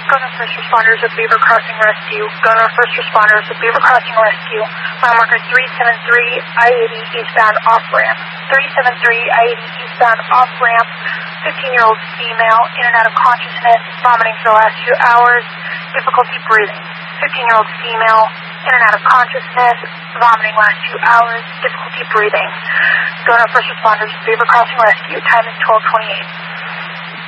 Gunner First Responders of Beaver Crossing Rescue. Gunner First Responders of Beaver Crossing Rescue. Mile marker 373, I-80 eastbound off-ramp. 373, I-80 eastbound off-ramp. 15-year-old female, in and out of consciousness, vomiting for the last 2 hours, difficulty breathing. 15-year-old female, in and out of consciousness, vomiting last 2 hours, difficulty breathing. Gunner First Responders of Beaver Crossing Rescue. Time is 12:28.